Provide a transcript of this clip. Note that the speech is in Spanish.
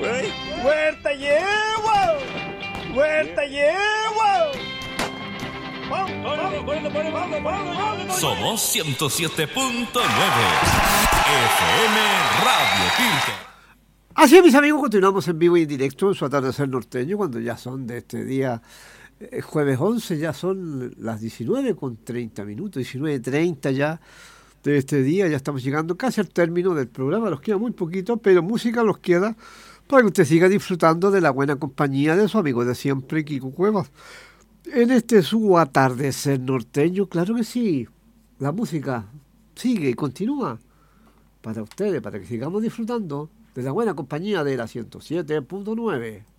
¡Huerta llevo! ¡Huerta llevo! Somos 107.9 FM Radio Pirque. Así es, mis amigos, continuamos en vivo y en directo en su atardecer norteño, cuando ya son de este día, jueves 11, ya son las 19:30, 19:30 ya de este día, ya estamos llegando casi al término del programa, nos queda muy poquito, pero música nos queda para que usted siga disfrutando de la buena compañía de su amigo de siempre, Kiko Cuevas. En este su atardecer norteño, claro que sí, la música sigue y continúa para ustedes, para que sigamos disfrutando de la buena compañía de la 107.9.